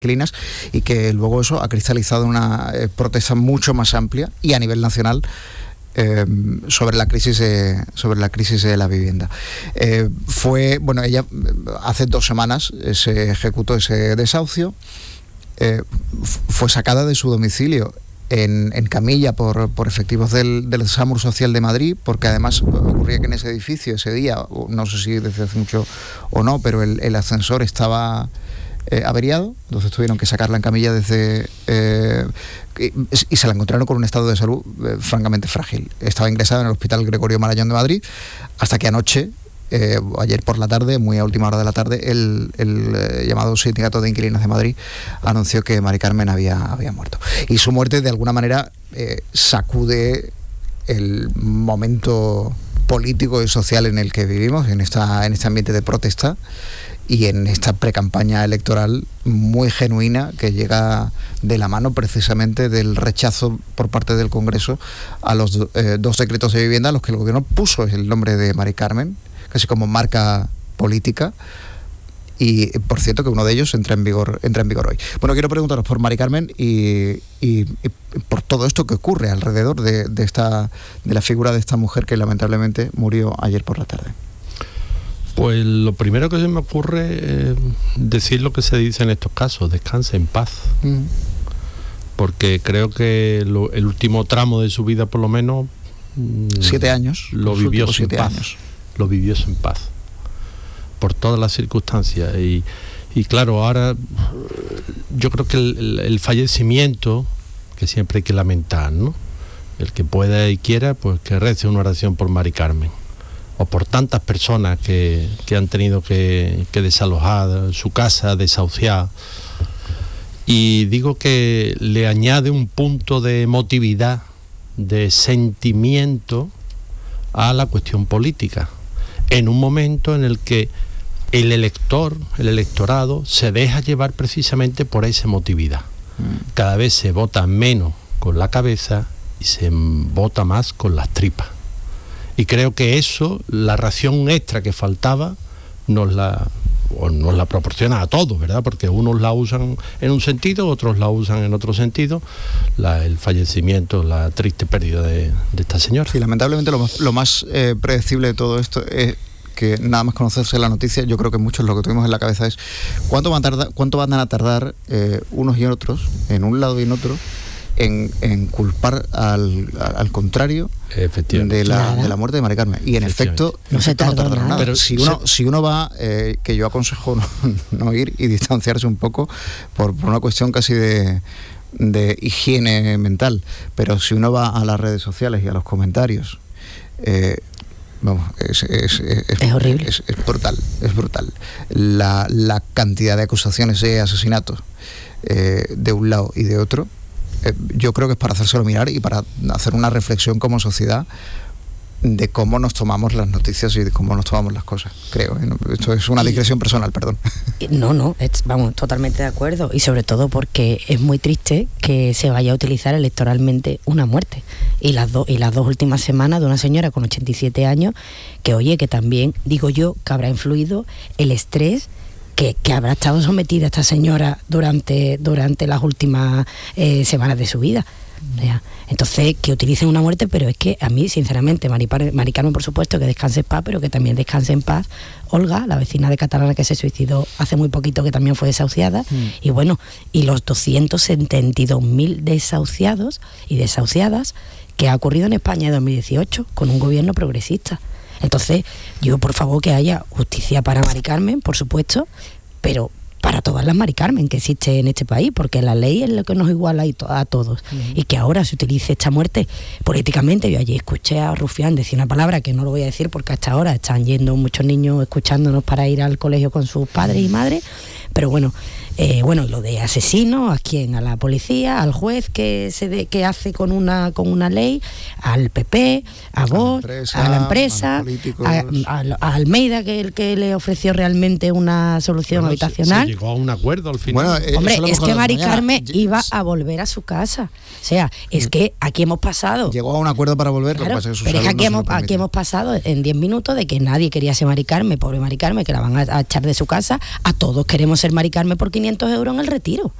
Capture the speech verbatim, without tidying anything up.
inquilinas, y que luego eso ha cristalizado una eh, protesta mucho más amplia y a nivel nacional eh, sobre la crisis de, sobre la crisis de la vivienda. Eh, fue, bueno, ella hace dos semanas eh, se ejecutó ese desahucio, eh, fue sacada de su domicilio en, en camilla por, por efectivos del, del SAMUR Social de Madrid, porque además ocurría que en ese edificio ese día, no sé si desde hace mucho o no, pero el, el ascensor estaba Eh, averiado, entonces tuvieron que sacarla en camilla desde eh, y, y se la encontraron con un estado de salud eh, francamente frágil. Estaba ingresada en el Hospital Gregorio Marañón de Madrid, hasta que anoche, eh, ayer por la tarde, muy a última hora de la tarde, el, el eh, llamado Sindicato de Inquilinos de Madrid anunció que Mari Carmen había, había muerto. Y su muerte de alguna manera eh, sacude el momento político y social en el que vivimos, en esta en este ambiente de protesta y en esta precampaña electoral muy genuina que llega de la mano precisamente del rechazo por parte del Congreso a los eh, dos decretos de vivienda a los que el gobierno puso el nombre de Mari Carmen, casi como marca política. Y por cierto que uno de ellos entra en vigor entra en vigor hoy. Bueno, quiero preguntaros por Mari Carmen y, y, y por todo esto que ocurre alrededor de, de esta de la figura de esta mujer que lamentablemente murió ayer por la tarde. Pues lo primero que se me ocurre es decir lo que se dice en estos casos: descanse en paz. Mm. Porque creo que lo, el último tramo de su vida, por lo menos, siete años, lo vivió sin paz. Años. Lo vivió sin paz. Por todas las circunstancias. Y, y claro, ahora yo creo que el, el, el fallecimiento, que siempre hay que lamentar, ¿no? El que pueda y quiera, pues que rece una oración por Mari Carmen, o por tantas personas que, que han tenido que, que desalojar su casa, desahuciar. Y digo que le añade un punto de emotividad, de sentimiento a la cuestión política, en un momento en el que el elector, el electorado, se deja llevar precisamente por esa emotividad. Cada vez se vota menos con la cabeza y se vota más con las tripas. Y creo que eso, la ración extra que faltaba, nos la, o nos la proporciona a todos, ¿verdad? Porque unos la usan en un sentido, otros la usan en otro sentido. La, el fallecimiento, la triste pérdida de, de esta señora. Sí, lamentablemente lo más, lo más eh, predecible de todo esto es que nada más conocerse la noticia, yo creo que muchos lo que tuvimos en la cabeza es cuánto van a tardar, cuánto van a tardar eh, unos y otros, en un lado y en otro, en, en culpar al, al contrario de la, de la muerte de Mari Carmen. Y en efecto no, en se efecto, no tardará nada. nada. Pero si uno, se... si uno va, eh, que yo aconsejo no, no ir y distanciarse un poco por, por una cuestión casi de de higiene mental, pero si uno va a las redes sociales y a los comentarios, eh, vamos, es, es, es, es horrible, es, es brutal, es brutal la, la cantidad de acusaciones de asesinatos eh, de un lado y de otro. Eh, yo creo que es para hacérselo mirar y para hacer una reflexión como sociedad de cómo nos tomamos las noticias y de cómo nos tomamos las cosas, creo. ¿eh? Esto es una digresión personal, perdón. No, no, es, vamos, totalmente de acuerdo. Y sobre todo porque es muy triste que se vaya a utilizar electoralmente una muerte. Y las, do, y las dos últimas semanas de una señora con ochenta y siete años, que oye, que también, digo yo, que habrá influido el estrés que, que habrá estado sometida esta señora durante, durante las últimas eh, semanas de su vida. O sea, entonces, que utilicen una muerte, pero es que a mí, sinceramente, Mari, Mari Carmen, por supuesto, que descanse en paz, pero que también descanse en paz Olga, la vecina de Catalana que se suicidó hace muy poquito, que también fue desahuciada, mm. y bueno, y los doscientos setenta y dos mil desahuciados y desahuciadas que ha ocurrido en España en dos mil dieciocho, con un gobierno progresista. Entonces, yo, por favor, que haya justicia para Mari Carmen, por supuesto, pero para todas las Mari Carmen que existe en este país, porque la ley es lo que nos iguala a todos. Uh-huh. Y que ahora se utilice esta muerte políticamente. Yo ayer escuché a Rufián decir una palabra que no lo voy a decir porque hasta ahora están yendo muchos niños escuchándonos para ir al colegio con sus padres y madres, pero bueno, eh, bueno, lo de asesino, ¿a quién? A la policía, al juez que se de, que hace con una con una ley, al P P, a Vox, a la empresa, a, a, a, a Almeida, que el que le ofreció realmente una solución bueno, habitacional. Se, se llegó a un acuerdo al final. Bueno, eh, Hombre, es que Mari Carmen iba a volver a su casa. O sea, es que aquí hemos pasado. Llegó a un acuerdo para volver. Claro, pero es que aquí, hemos, aquí hemos pasado en diez minutos de que nadie quería ser Mari Carmen, pobre Mari Carmen, que la van a, a echar de su casa. A todos queremos ser Mari Carmen porque quinientos euros en el retiro.